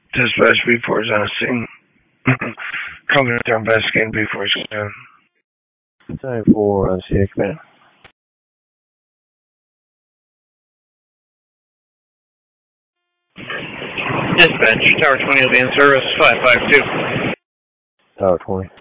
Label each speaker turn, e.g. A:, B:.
A: Dispatch B4 is on the scene. Coming to investigating B4's gun.
B: 94 on CX, man.
C: Dispatch, Tower 20 will be in service, 552.
B: Tower 20.